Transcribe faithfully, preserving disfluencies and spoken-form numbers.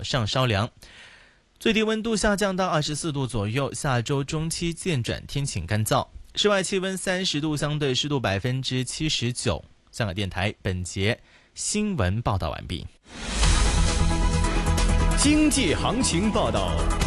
上稍凉，最低温度下降到二十四度左右，下周中期渐转天晴干燥，室外气温三十度，相对湿度百分之七十九。香港电台本节新闻报道完毕。 经济行情报道。